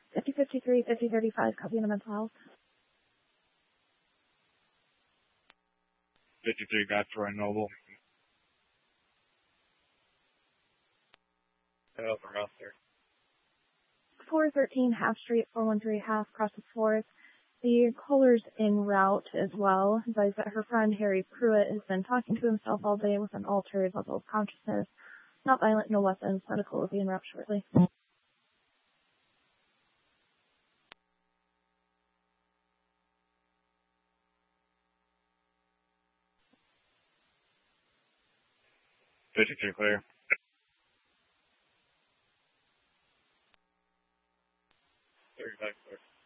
5053, 5035, copy in the mental health. 53 got Troy Noble. Help from Rustler. 413 Half Street, 413 Half, cross the 4th. The caller's en route as well. Advised that her friend Harry Pruitt has been talking to himself all day with an altered level of consciousness. Not violent, no weapons. Medical will be en route shortly. Clear. 35 clear.